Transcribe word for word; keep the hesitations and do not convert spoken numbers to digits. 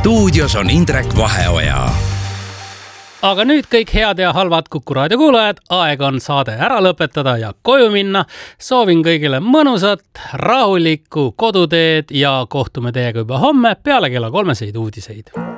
stuudios on Indrek Vaheoja. Aga nüüd kõik head ja halvad Kuku Raadio kuulajad, aeg on saade ära lõpetada ja koju minna. Soovin kõigile mõnusat, rahulikku koduteed ja kohtume teiega juba homme peale kella kolmeseid uudiseid.